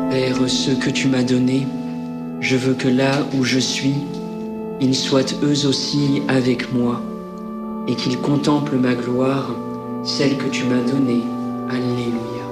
Père, ceux que tu m'as donnés, je veux que là où je suis, ils soient eux aussi avec moi, et qu'ils contemplent ma gloire, celle que tu m'as donnée. Alléluia.